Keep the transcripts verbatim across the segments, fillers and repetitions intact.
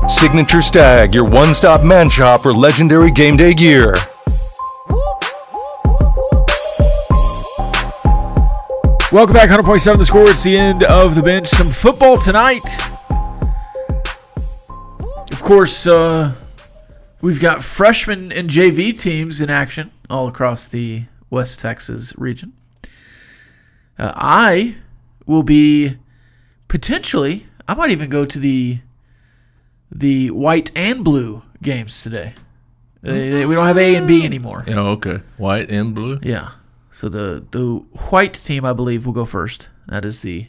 Signature Stag, your one-stop man shop for legendary game day gear. Welcome back, one hundred point seven The Score. It's the end of the bench. Some football tonight. Of course, uh, we've got freshman and J V teams in action all across the West Texas region. Uh, I will be potentially, I might even go to the the white and blue games today. Uh, we don't have A and B anymore. Oh, okay. White and blue? Yeah. So the, the white team, I believe, will go first. That is the,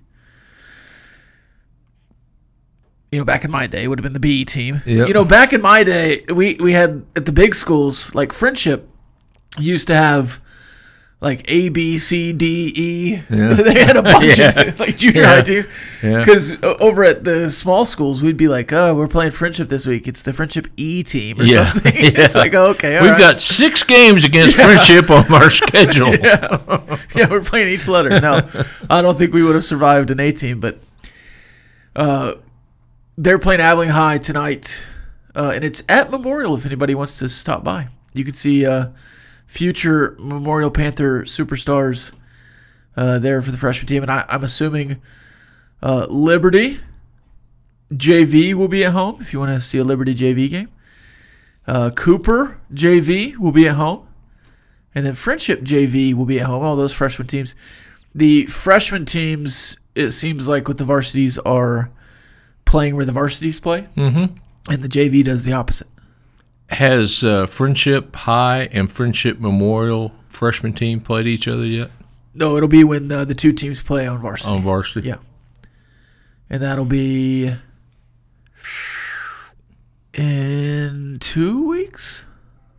you know, back in my day, it would have been the B team. Yep. You know, back in my day, we, we had, at the big schools, like Friendship used to have, like A, B, C, D, E. Yeah. They had a bunch yeah. of like junior yeah. high teams. Because yeah. over at the small schools, we'd be like, "Oh, we're playing Friendship this week. It's the Friendship E team or yeah. something." Yeah. It's like, oh, okay, all we've right. got six games against yeah. Friendship on our schedule. yeah. yeah, we're playing each letter. No, I don't think we would have survived an A team, but uh, they're playing Abilene High tonight, uh, and it's at Memorial. If anybody wants to stop by, you can see. Uh, Future Memorial Panther superstars uh, there for the freshman team. And I, I'm assuming uh, Liberty J V will be at home if you want to see a Liberty J V game. Uh, Cooper J V will be at home. And then Friendship J V will be at home, all those freshman teams. The freshman teams, it seems like with the varsities, are playing where the varsities play. Mm-hmm. And the J V does the opposite. Has uh, Friendship High and Friendship Memorial freshman team played each other yet? No, it'll be when uh, the two teams play on varsity. On varsity? Yeah. And that'll be in two weeks?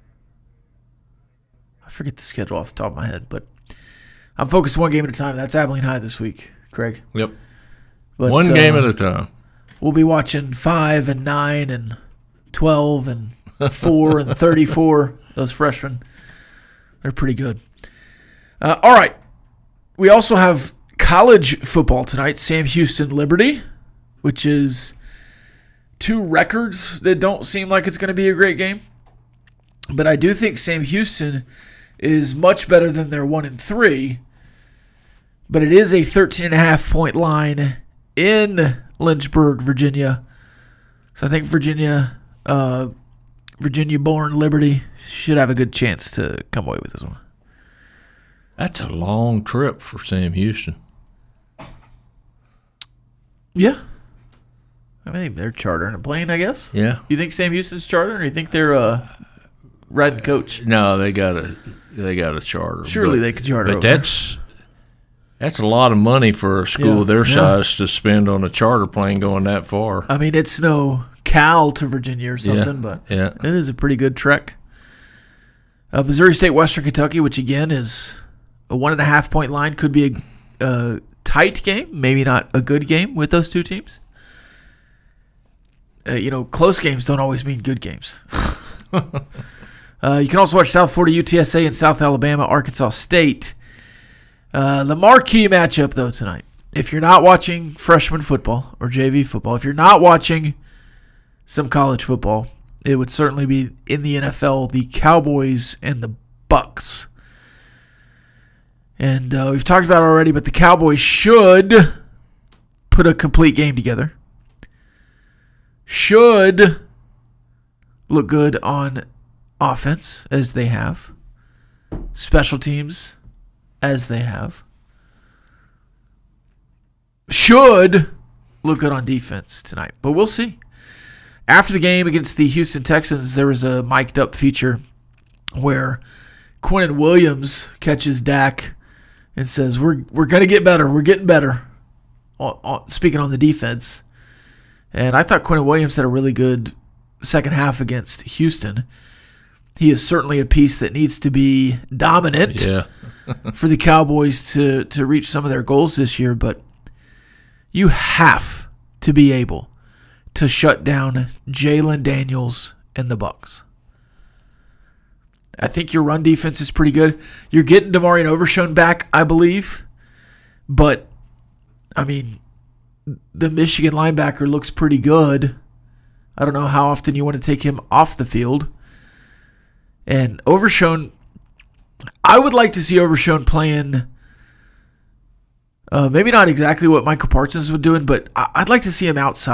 I forget the schedule off the top of my head, but I'm focused one game at a time. That's Abilene High this week, Craig. Yep. But, one game uh, at a time. We'll be watching five and nine and twelve and four and thirty-four. Those freshmen, they're pretty good. Uh, all right. We also have college football tonight. Sam Houston Liberty, which is two records that don't seem like it's going to be a great game. But I do think Sam Houston is much better than their one and three. But it is a thirteen and a half point line in Lynchburg, Virginia. So I think Virginia... Uh, Virginia-born Liberty should have a good chance to come away with this one. That's a long trip for Sam Houston. Yeah. I mean, they're chartering a plane, I guess. Yeah. You think Sam Houston's chartering, or you think they're uh, riding coach? No, they got a they got a charter. Surely but, they could charter. But that's that's a lot of money for a school yeah. their yeah. size to spend on a charter plane going that far. I mean, it's no Cal to Virginia or something, yeah. but yeah. it is a pretty good trek. Uh, Missouri State, Western Kentucky, which again is a one and a half point line, could be a, a tight game, maybe not a good game with those two teams. Uh, you know, close games don't always mean good games. uh, you can also watch South Florida U T S A and South Alabama Arkansas State. Uh, the marquee matchup, though, tonight. If you're not watching freshman football or J V football, if you're not watching some college football, it would certainly be in the N F L, the Cowboys and the Bucks. And uh, we've talked about it already, but the Cowboys should put a complete game together. Should look good on offense, as they have. Special teams, as they have. Should look good on defense tonight, but we'll see. After the game against the Houston Texans, there was a mic'd up feature where Quinnen Williams catches Dak and says, we're we're going to get better. We're getting better. Speaking on the defense. And I thought Quinnen Williams had a really good second half against Houston. He is certainly a piece that needs to be dominant yeah. for the Cowboys to, to reach some of their goals this year. But you have to be able to shut down Jalen Daniels and the Bucs. I think your run defense is pretty good. You're getting DeMarion Overshown back, I believe. But, I mean, the Michigan linebacker looks pretty good. I don't know how often you want to take him off the field. And Overshown, I would like to see Overshown playing, uh, maybe not exactly what Michael Parsons was doing, but I'd like to see him outside.